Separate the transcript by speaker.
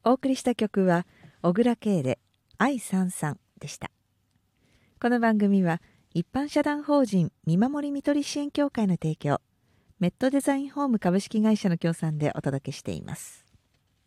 Speaker 1: お送りした曲は小倉圭で愛さんさんでした。この番組は一般社団法人見守りみとり支援協会の提供、メットデザインホーム株式会社の協賛でお届けしています。